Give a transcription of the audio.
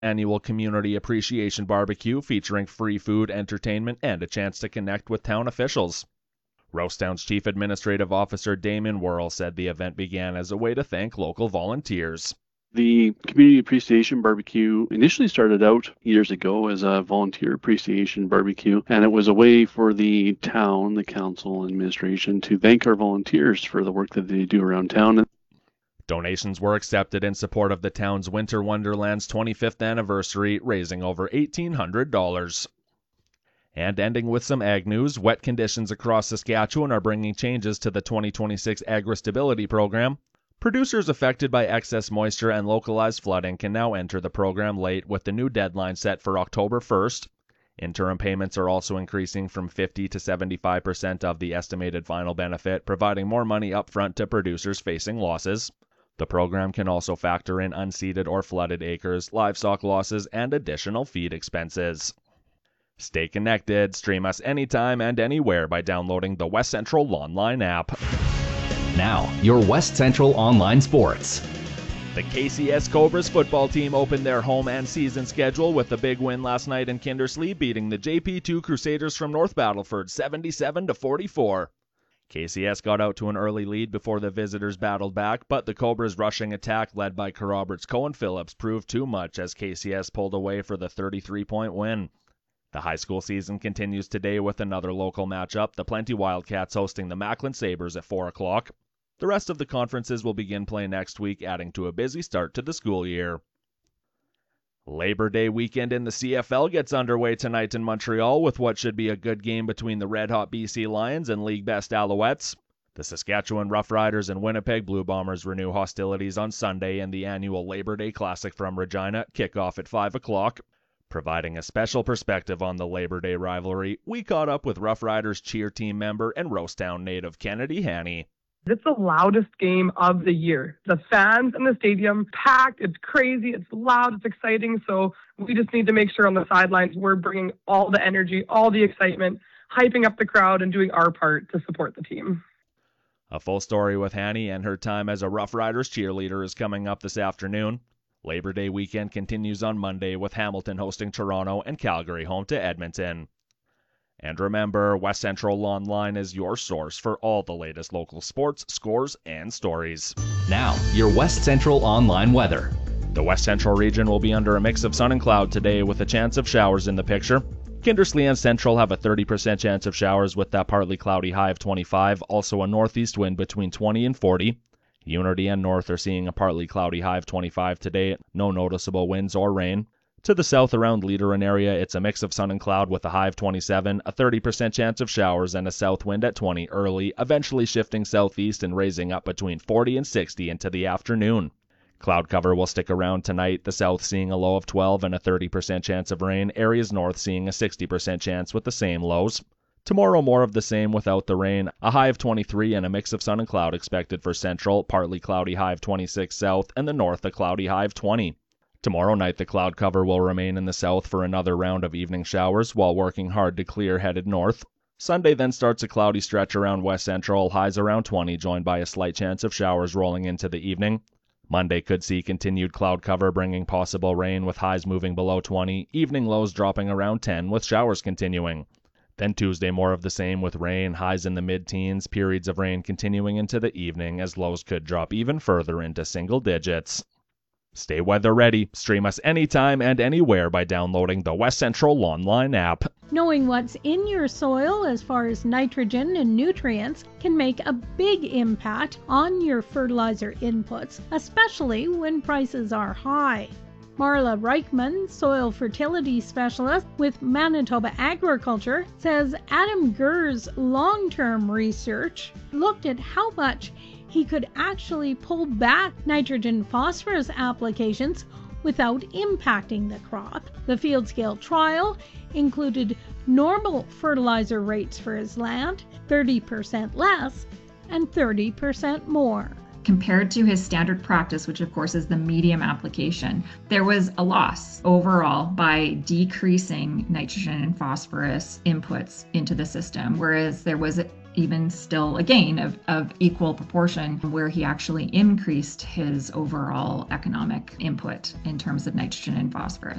Annual Community Appreciation Barbecue featuring free food, entertainment, and a chance to connect with town officials. Roasttown's Chief Administrative Officer Damon Worrell said the event began as a way to thank local volunteers. The Community Appreciation Barbecue initially started out years ago as a volunteer appreciation barbecue, and it was a way for the town, the council, and administration to thank our volunteers for the work that they do around town. Donations were accepted in support of the town's Winter Wonderland's 25th anniversary, raising over $1,800. And ending with some ag news, wet conditions across Saskatchewan are bringing changes to the 2026 Agri-Stability Program. Producers affected by excess moisture and localized flooding can now enter the program late, with the new deadline set for October 1st. Interim payments are also increasing from 50 to 75% of the estimated final benefit, providing more money upfront to producers facing losses. The program can also factor in unseeded or flooded acres, livestock losses, and additional feed expenses. Stay connected. Stream us anytime and anywhere by downloading the West Central Online app. Now, your West Central Online Sports. The KCS Cobras football team opened their home and season schedule with a big win last night in Kindersley, beating the JP2 Crusaders from North Battleford 77-44. KCS got out to an early lead before the visitors battled back, but the Cobras' rushing attack led by Roberts Cohen Phillips proved too much as KCS pulled away for the 33-point win. The high school season continues today with another local matchup, the Plenty Wildcats hosting the Macklin Sabres at 4 o'clock. The rest of the conferences will begin play next week, adding to a busy start to the school year. Labor Day weekend in the CFL gets underway tonight in Montreal with what should be a good game between the red-hot BC Lions and league best Alouettes. The Saskatchewan Roughriders and Winnipeg Blue Bombers renew hostilities on Sunday, and the annual Labor Day Classic from Regina kick off at 5 o'clock. Providing a special perspective on the Labor Day rivalry, we caught up with Roughriders cheer team member and Roasttown native Kennedy Haney. It's the loudest game of the year. The fans in the stadium packed. It's crazy. It's loud. It's exciting. So we just need to make sure on the sidelines we're bringing all the energy, all the excitement, hyping up the crowd, and doing our part to support the team. A full story with Haney and her time as a Roughriders cheerleader is coming up this afternoon. Labor Day weekend continues on Monday with Hamilton hosting Toronto and Calgary home to Edmonton. And remember, West Central Online is your source for all the latest local sports, scores, and stories. Now, your West Central Online weather. The West Central region will be under a mix of sun and cloud today with a chance of showers in the picture. Kindersley and Central have a 30% chance of showers with that partly cloudy high of 25, also a northeast wind between 20 and 40. Unity and North are seeing a partly cloudy high of 25 today, no noticeable winds or rain. To the south around Leaderin area, it's a mix of sun and cloud with a high of 27, a 30% chance of showers, and a south wind at 20 early, eventually shifting southeast and raising up between 40 and 60 into the afternoon. Cloud cover will stick around tonight, the south seeing a low of 12 and a 30% chance of rain, areas north seeing a 60% chance with the same lows. Tomorrow more of the same without the rain, a high of 23 and a mix of sun and cloud expected for Central, partly cloudy high of 26 south, and the north a cloudy high of 20. Tomorrow night the cloud cover will remain in the south for another round of evening showers while working hard to clear headed north. Sunday then starts a cloudy stretch around West Central, highs around 20, joined by a slight chance of showers rolling into the evening. Monday could see continued cloud cover bringing possible rain with highs moving below 20, evening lows dropping around 10 with showers continuing. Then Tuesday more of the same with rain, highs in the mid-teens, periods of rain continuing into the evening as lows could drop even further into single digits. Stay weather ready. Stream us anytime and anywhere by downloading the West Central Online app. Knowing what's in your soil as far as nitrogen and nutrients can make a big impact on your fertilizer inputs, especially when prices are high. Marla Reichman, soil fertility specialist with Manitoba Agriculture, says Adam Gurr's long-term research looked at how much he could actually pull back nitrogen phosphorus applications without impacting the crop. The field scale trial included normal fertilizer rates for his land, 30% less and 30% more. Compared to his standard practice, which of course is the medium application, there was a loss overall by decreasing nitrogen and phosphorus inputs into the system, whereas there was even still a gain of equal proportion, where he actually increased his overall economic input in terms of nitrogen and phosphorus.